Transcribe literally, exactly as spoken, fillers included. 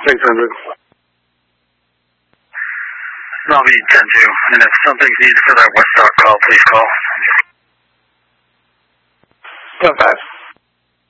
six hundred. I'll be ten two, and if something's needed for that West Dock call, please call. ten five.